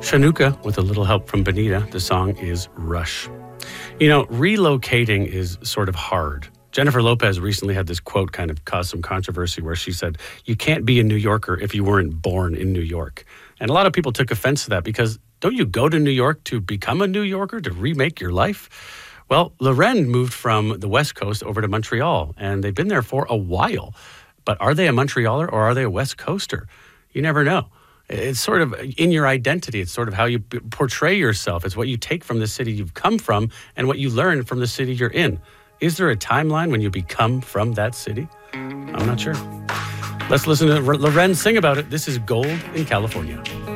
Shanuka with a little help from Benita. The song is Rush. You know, relocating is sort of hard. Jennifer Lopez recently had this quote kind of cause some controversy where she said, "You can't be a New Yorker if you weren't born in New York." And a lot of people took offense to that because don't you go to New York to become a New Yorker, to remake your life? Well, Loren moved from the West Coast over to Montreal, and they've been there for a while. But are they a Montrealer or are they a West Coaster? You never know. It's sort of in your identity. It's sort of how you portray yourself. It's what you take from the city you've come from and what you learn from the city you're in. Is there a timeline when you become from that city? I'm not sure. Let's listen to Loren sing about it. This is Gold in California.